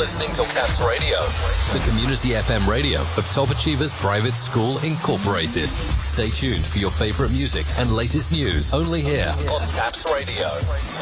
listening to TAPS Radio, the community FM radio of Top Achievers Private School Incorporated. Stay tuned for your favorite music and latest news only here on TAPS Radio.